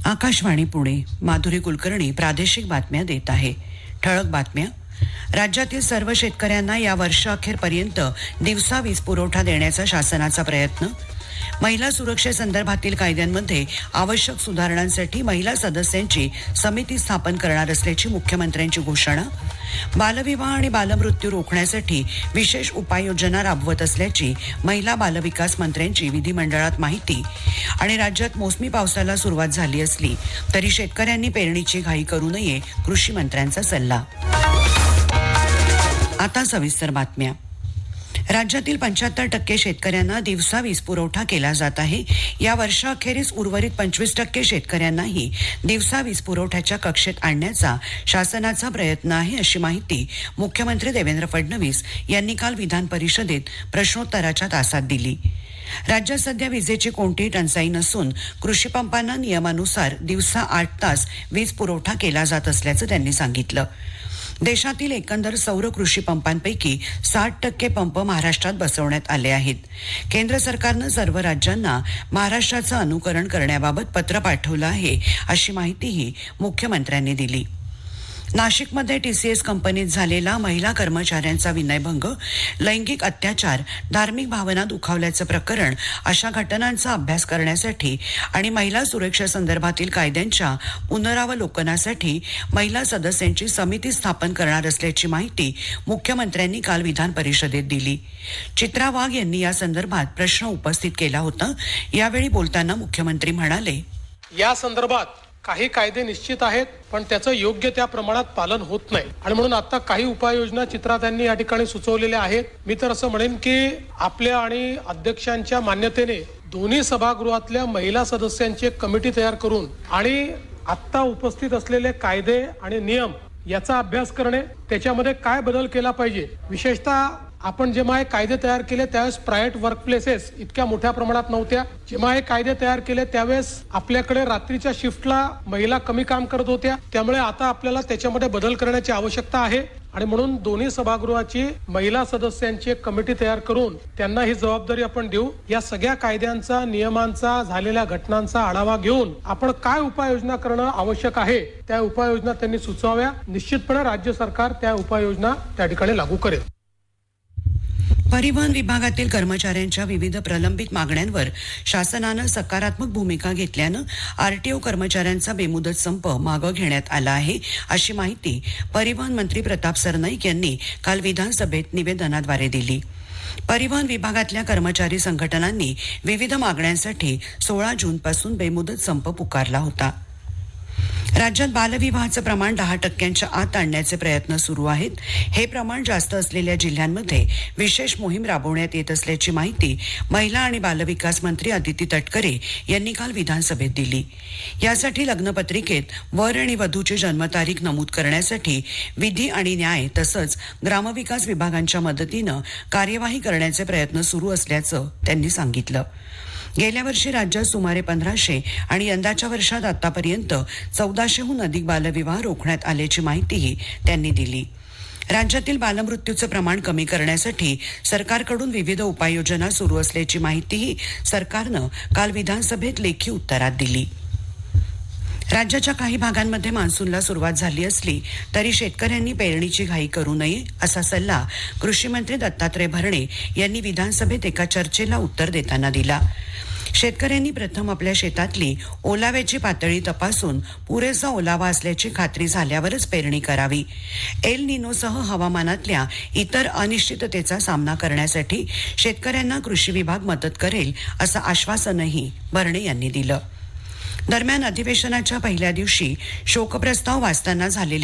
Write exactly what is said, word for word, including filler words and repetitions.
आकाशवाणी पुणे. माधुरी कुलकर्णी प्रादेशिक बातम्या देत आहे. ठळक बातम्या. राज्यातील सर्व शेतकऱ्यांना या वर्षअखेरपर्यंत दिवसा वीज पुरवठा देण्याचा शासनाचा प्रयत्न. महिला सुरक्षेसंदर्भातील कायद्यांमध्ये आवश्यक सुधारणांसाठी महिला सदस्यांची समिती स्थापन करणार असल्याची मुख्यमंत्र्यांची घोषणा. बालविवाह आणि बालमृत्यू रोखण्यासाठी विशेष उपाययोजना राबवत असल्याची महिला बालविकास मंत्र्यांची विधिमंडळात माहिती. आणि राज्यात मोसमी पावसाला सुरुवात झाली असली तरी शेतकऱ्यांनी पेरणीची घाई करू नये, कृषी मंत्र्यांचा सल्ला. आता सविस्तर बातम्या. राज्यातील पंच्याहत्तर टक्के शेतकऱ्यांना दिवसा वीज पुरवठा केला जात आहे. या वर्षाअखेरीस उर्वरित पंचवीस टक्के शेतकऱ्यांनाही दिवसा वीज पुरवठ्याच्या कक्षेत आणण्याचा शासनाचा प्रयत्न आहे, अशी माहिती मुख्यमंत्री देवेंद्र फडणवीस यांनी काल विधान परिषदेत प्रश्नोत्तराच्या तासात दिली. राज्यात सध्या विजेची कोणतीही टंचाई नसून कृषी पंपांना नियमानुसार दिवसा आठ तास वीज पुरवठा केला जात असल्याचं त्यांनी सांगितलं. देशातील एकंदर सौर कृषी पंपांपैकी साठ टक्के पंप महाराष्ट्रात बसवण्यात आले आहेत. केंद्र सरकारनं सर्व राज्यांना महाराष्ट्राचं अनुकरण करण्याबाबत पत्र पाठवलं आहे, अशी माहितीही मुख्यमंत्र्यांनी दिली. नाशिकमध्ये टीसीएस कंपनीत झालेला महिला कर्मचाऱ्यांचा विनयभंग, लैंगिक अत्याचार, धार्मिक भावना दुखावल्याचं प्रकरण अशा घटनांचा अभ्यास करण्यासाठी आणि महिला सुरक्षेसंदर्भातील कायद्यांच्या पुनरावलोकनासाठी महिला सदस्यांची समिती स्थापन करणार असल्याची माहिती मुख्यमंत्र्यांनी काल विधान परिषदेत दिली. चित्रा वाघ यांनी या संदर्भात प्रश्न उपस्थित केला होता. यावेळी बोलताना मुख्यमंत्री म्हणाले, या संदर्भात काही कायदे निश्चित आहेत, पण त्याचं योग्य त्या प्रमाणात पालन होत नाही आणि म्हणून आता काही उपाययोजना चित्रा त्यांनी या ठिकाणी सुचवलेल्या आहेत. मी तर असं म्हणेन की आपल्या आणि अध्यक्षांच्या मान्यतेने दोन्ही सभागृहातल्या महिला सदस्यांची एक कमिटी तयार करून आणि आता उपस्थित असलेले कायदे आणि नियम याचा अभ्यास करणे, त्याच्यामध्ये काय बदल केला पाहिजे. विशेषतः आपण जेव्हा हे कायदे तयार केले त्यावेळेस प्रायव्हेट वर्क प्लेसेस इतक्या मोठ्या प्रमाणात नव्हत्या. जेव्हा हे कायदे तयार केले त्यावेळेस आपल्याकडे रात्रीच्या शिफ्टला महिला कमी काम करत होत्या. त्यामुळे आता आपल्याला त्याच्यामध्ये बदल करण्याची आवश्यकता आहे आणि म्हणून दोन्ही सभागृहाची महिला सदस्यांची एक कमिटी तयार करून त्यांना ही जबाबदारी आपण देऊ. या सगळ्या कायद्यांचा, नियमांचा, झालेल्या घटनांचा आढावा घेऊन आपण काय उपाययोजना करणं आवश्यक आहे त्या उपाययोजना त्यांनी सुचवाव्या. निश्चितपणे राज्य सरकार त्या उपाययोजना त्या ठिकाणी लागू करेल. परिवहन विभागातील कर्मचाऱ्यांच्या विविध प्रलंबित मागण्यांवर शासनानं सकारात्मक भूमिका घेतल्यानं आरटीओ कर्मचाऱ्यांचा बेमुदत संप मागं घेण्यात आला आहे, अशी माहिती परिवहन मंत्री प्रताप सरनाईक यांनी काल विधानसभेत निवेदनाद्वारे दिली. परिवहन विभागातल्या कर्मचारी संघटनांनी विविध मागण्यांसाठी सोळा जूनपासून बेमुदत संप पुकारला होता. राज्यात बालविवाहाचं प्रमाण दहा टक्क्यांच्या आत आणण्याचे प्रयत्न सुरू आहेत. हे प्रमाण जास्त असलेल्या जिल्ह्यांमध्ये विशेष मोहीम राबवण्यात येत असल्याची माहिती महिला आणि बालविकास मंत्री अदिती तटकरे यांनी काल विधानसभेत दिली. यासाठी लग्नपत्रिकेत वर आणि वधूची जन्मतारीख नमूद करण्यासाठी विधी आणि न्याय तसंच ग्रामविकास विभागांच्या मदतीनं कार्यवाही करण्याचे प्रयत्न सुरू असल्याचं त्यांनी सांगितलं. गेल्या वर्षी राज्यात सुमारे पंधराशे आणि यंदाच्या वर्षात आतापर्यंत चौदाशेहून अधिक बालविवाह रोखण्यात आल्याची माहितीही त्यांनी दिली. राज्यातील बालमृत्यूचं प्रमाण कमी करण्यासाठी सरकारकडून विविध उपाययोजना सुरू असल्याची माहितीही सरकारनं काल विधानसभेत लेखी उत्तरात दिली. राज्याच्या काही भागांमध्ये मान्सूनला सुरुवात झाली असली तरी शेतकऱ्यांनी पेरणीची घाई करू नये, असा सल्ला कृषी मंत्री दत्तात्रय भरणे यांनी विधानसभेत एका चर्चेला उत्तर देताना दिला. शेतकऱ्यांनी प्रथम आपल्या शेतातली ओलाव्याची पातळी तपासून पुरेसा ओलावा असल्याची खात्री झाल्यावरच पेरणी करावी. एल निनोसह हवामानातल्या इतर अनिश्चिततेचा सामना करण्यासाठी शेतकऱ्यांना कृषी विभाग मदत करेल, असं आश्वासनही भरणे यांनी दिलं. दरम्यान अधिवेशनाच्या पहिल्या दिवशी शोकप्रस्ताव वाचताना झालेल्या